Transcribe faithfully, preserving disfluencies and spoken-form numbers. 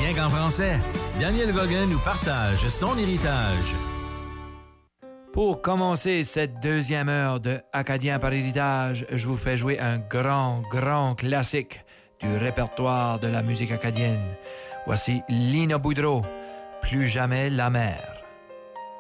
rien qu'en français. Daniel Vaughan nous partage son héritage. Pour commencer cette deuxième heure de Acadien par héritage, je vous fais jouer un grand, grand classique du répertoire de la musique acadienne. Voici Lina Boudreau, Plus jamais la mer.